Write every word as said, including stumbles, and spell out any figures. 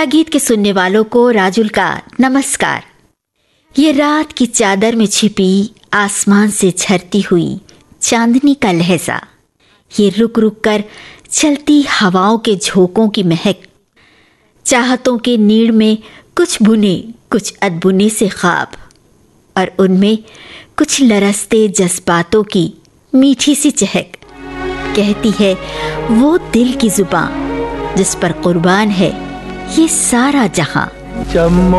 गीता गीत के सुनने वालों को राजुल का नमस्कार। ये रात की चादर में छिपी आसमान से झरती हुई चांदनी का लहजा, ये रुक रुक कर चलती हवाओं के झोंकों की महक, चाहतों के नीड़ में कुछ बुने कुछ अनबुने से ख्वाब, और उनमें कुछ लरसते जज्बातों की मीठी सी चहक, कहती है वो दिल की जुबान जिस पर कुर्बान है ये सारा जहां।